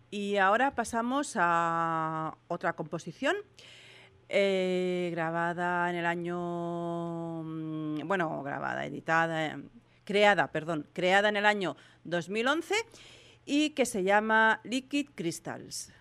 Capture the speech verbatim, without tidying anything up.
Y ahora pasamos a otra composición eh, grabada en el año, mm, bueno, grabada, editada, eh, creada, perdón, creada en el año dos mil once y que se llama Liquid Crystals.